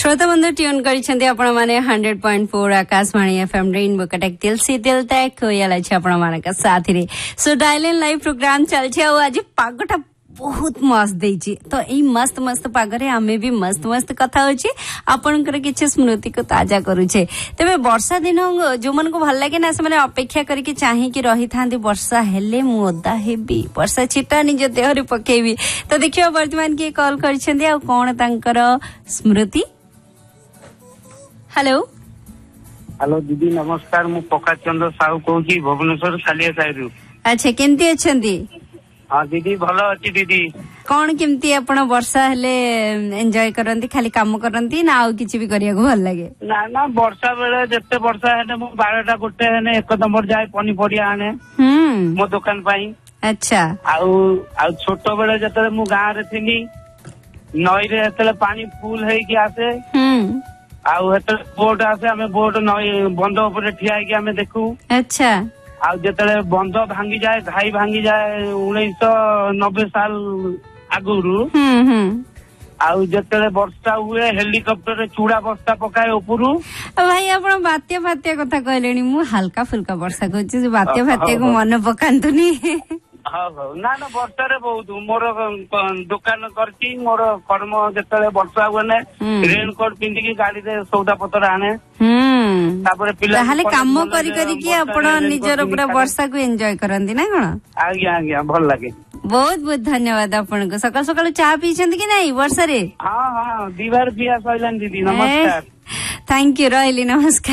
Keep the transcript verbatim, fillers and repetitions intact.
श्रोता बंधु ट्यून करिसेंती आपण माने hundred point four Akashvani FM rainbow Cuttack दिल से दिल तक कोयल अछि आपण मानक साथी रे सो डायल इन लाइव प्रोग्राम चलछि आ आज पागटा बहुत मस्त देछि तो एई मस्त मस्त पागरे आमे भी मस्त मस्त कथा होछि आपनकर किछ स्मृति को ताजा करू छे तबे वर्षा दिन जो मन को भल लागे ना से माने अपेक्षा करी कि चाहि कि रही थांती वर्षा हेले मु ओदा हेबी वर्षा छिटा निज देह रे पकेबी तो देखियो वर्तमान के कॉल करिसेंती आ कोन तांकर स्मृति। हेलो हेलो दीदी नमस्कार मु प्रकाश चंद्र साहू कहूची भुवनेश्वर सालिया साइरु। अच्छा केमती अछंती? हाँ दीदी भलो अच्छी दीदी। कौन केमती आपण वर्षा हेले एंजॉय करंती खाली काम करंती ना आउ किछि भी करिया को भल लागे? ना ना वर्षा बेले जत्ते वर्षा हेने मु बारह गोटे हेने एक नंबर जाए पनी परिया आने हम्म मो दुकान पाई। अच्छा आउ आउ छोटो बेले जत्ते मु गां रे थिनी नई रे हेतले पानी फुल हेई कि आसे हम्म आउ हेतले बोट आसे हमें बोट नई बंद ऊपर ठिया कि हमें देखू। अच्छा आउ जतले बंध भांगी जाए घाई भांगी जाए उन्नीस सौ नब्बे साल आगुरु हम्म हम्म आउ जतले वर्षा हुए हेलिकॉप्टर रे चूड़ा बस्ता पकाए ऊपरू। भाई आपण बात्या फात्या कथा कहलेनी मु हल्का फुल्का वर्षा कहछि जे बात्या फात्या को मन पकांतुनी। हाँ हाँ ना ना वर्षा रे बहुत मोर दुकान करची मोर कर्म जतले वर्षा हुए ने रेनकोट पिंधिकी गाड़ी रे सौदा पत्र आने तापरे पिला ताहाले काम करी करी कि आपण निजर पूरा वर्षा को एंजॉय करंती ना कोन? आज्ञा आज्ञा भल लागे। बहुत बहुत धन्यवाद आपण को। सकाळ सकाळ चा पीछंती कि नहीं वर्षा रे? हाँ हाँ दीवार पिया सइलान दीदी नमस्कार। थैंक यू रहली नमस्कार।